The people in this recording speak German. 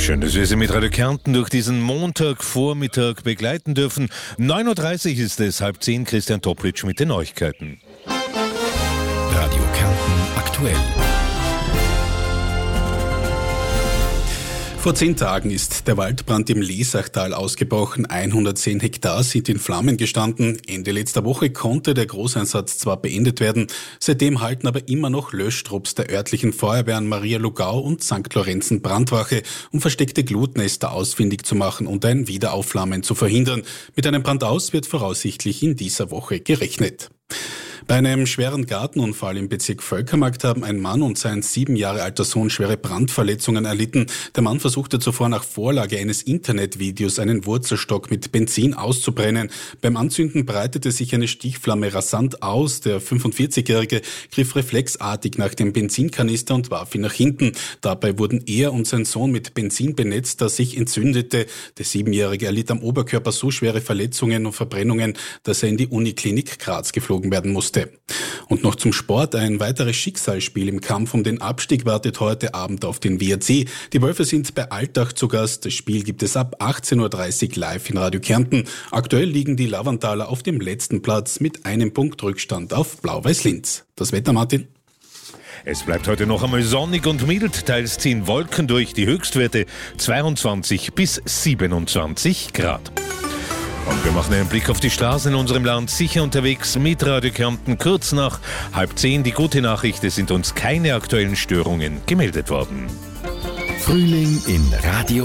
Schön, dass wir Sie mit Radio Kärnten durch diesen Montagvormittag begleiten dürfen. 9.30 Uhr ist es, 9:30, Christian Toplitsch mit den Neuigkeiten. Radio Kärnten aktuell. Vor 10 Tagen ist der Waldbrand im Lesachtal ausgebrochen. 110 Hektar sind in Flammen gestanden. Ende letzter Woche konnte der Großeinsatz zwar beendet werden, seitdem halten aber immer noch Löschtrupps der örtlichen Feuerwehren Maria Lugau und St. Lorenzen Brandwache, um versteckte Glutnester ausfindig zu machen und ein Wiederaufflammen zu verhindern. Mit einem Brandaus wird voraussichtlich in dieser Woche gerechnet. Bei einem schweren Gartenunfall im Bezirk Völkermarkt haben ein Mann und sein 7 Jahre alter Sohn schwere Brandverletzungen erlitten. Der Mann versuchte zuvor nach Vorlage eines Internetvideos einen Wurzelstock mit Benzin auszubrennen. Beim Anzünden breitete sich eine Stichflamme rasant aus. Der 45-Jährige griff reflexartig nach dem Benzinkanister und warf ihn nach hinten. Dabei wurden er und sein Sohn mit Benzin benetzt, das sich entzündete. Der 7-Jährige erlitt am Oberkörper so schwere Verletzungen und Verbrennungen, dass er in die Uniklinik Graz geflogen werden musste. Und noch zum Sport. Ein weiteres Schicksalsspiel im Kampf um den Abstieg wartet heute Abend auf den WRC. Die Wölfe sind bei Altach zu Gast. Das Spiel gibt es ab 18.30 Uhr live in Radio Kärnten. Aktuell liegen die Lavantaler auf dem letzten Platz mit einem Punkt Rückstand auf Blau-Weiß Linz. Das Wetter, Martin? Es bleibt heute noch einmal sonnig und mild, teils ziehen Wolken durch, die Höchstwerte 22 bis 27 Grad. Und wir machen einen Blick auf die Straßen in unserem Land. Sicher unterwegs mit Radio Kärnten. Kurz nach 9:30. Die gute Nachricht, es sind uns keine aktuellen Störungen gemeldet worden. Frühling in Radio